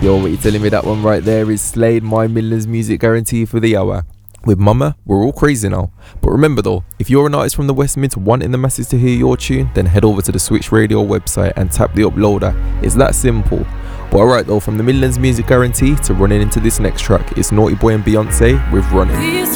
Yo, what you telling me? That one right there is Slade, My Millions Music Guarantee for the hour. With Mama, we're all crazy now. But remember though, if you're an artist from the West Mids wanting the masses to hear your tune, then head over to the Switch Radio website and tap the uploader. It's that simple. But alright though, from the Millions Music Guarantee to running into this next track, it's Naughty Boy and Beyonce with Running.